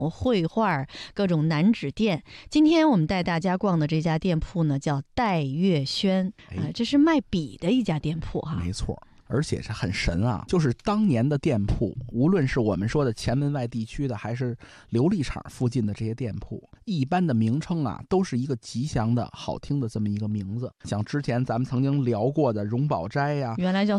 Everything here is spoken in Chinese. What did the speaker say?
绘画、各种南纸店。今天我们带大家逛的这家店铺呢，叫戴月轩，这是卖笔的一家店铺哈。 没错。而且是很神啊，就是当年的店铺，无论是我们说的前门外地区的，还是琉璃厂附近的这些店铺，一般的名称啊，都是一个吉祥的好听的这么一个名字。像之前咱们曾经聊过的荣宝斋呀， 原来叫